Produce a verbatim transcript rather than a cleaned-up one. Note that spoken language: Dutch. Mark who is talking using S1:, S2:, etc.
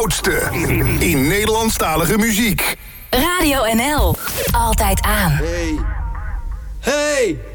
S1: oudste in Nederlandstalige muziek.
S2: Radio N L. Altijd aan.
S3: Hey. Hey.